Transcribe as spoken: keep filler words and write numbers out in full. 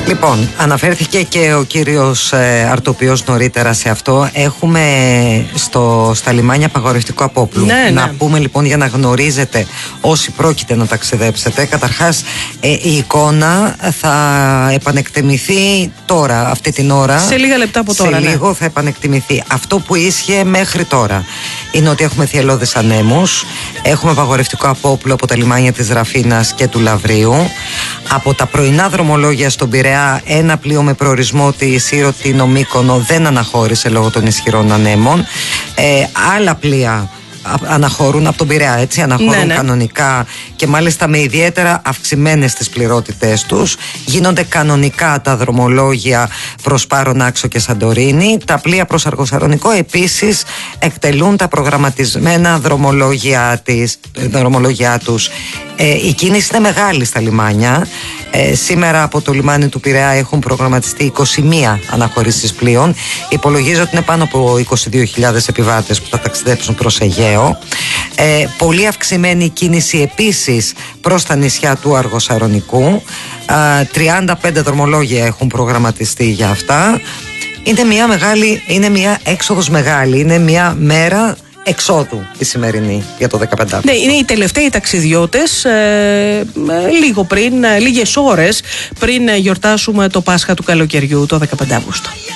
Λοιπόν, αναφέρθηκε και ο κύριος ε, Αρτοπιός νωρίτερα σε αυτό. Έχουμε στο, στα λιμάνια απαγορευτικό απόπλου. Ναι, να ναι. πούμε λοιπόν, για να γνωρίζετε όσοι πρόκειται να ταξιδέψετε. Καταρχάς, ε, η εικόνα θα επανεκτιμηθεί τώρα, αυτή την ώρα. Σε λίγα λεπτά από τώρα. Σε ναι. λίγο θα επανεκτιμηθεί. Αυτό που ίσχυε μέχρι τώρα είναι ότι έχουμε θυελλώδες ανέμους. Έχουμε απαγορευτικό απόπλου από τα λιμάνια της Ραφίνας και του Λαβρίου. Από τα πρωινά δρομολόγια στον Πειραιά, ένα πλοίο με προορισμό τη Σύρο την Ομίκονο δεν αναχώρησε λόγω των ισχυρών ανέμων. Ε, άλλα πλοία αναχωρούν από τον Πειραιά, έτσι, αναχωρούν ναι, ναι. κανονικά και μάλιστα με ιδιαίτερα αυξημένες τις πληρότητές τους. Γίνονται κανονικά τα δρομολόγια προς Πάρον, Άξο και Σαντορίνη. Τα πλοία προς Αργοσαρονικό επίσης εκτελούν τα προγραμματισμένα δρομολόγια, της, δρομολόγια τους. Ε, η κίνηση είναι μεγάλη στα λιμάνια. Ε, σήμερα από το λιμάνι του Πειραιά έχουν προγραμματιστεί είκοσι μία αναχωρήσεις πλοίων. Υπολογίζω ότι είναι πάνω από είκοσι δύο χιλιάδες επιβάτες που θα ταξιδέψουν προς Αιγαίο. Ε, πολύ αυξημένη κίνηση επίσης προς τα νησιά του Αργοσαρονικού. Ε, τριάντα πέντε δρομολόγια έχουν προγραμματιστεί για αυτά. Είναι μια μεγάλη, είναι μια έξοδος μεγάλη, είναι μια μέρα εξόδου η σημερινή για το δεκαπέντε Αυγούστου. Ναι, είναι οι τελευταίοι ταξιδιώτες ε, λίγο πριν, λίγες ώρες πριν γιορτάσουμε το Πάσχα του καλοκαιριού το δεκαπέντε Αυγούστου.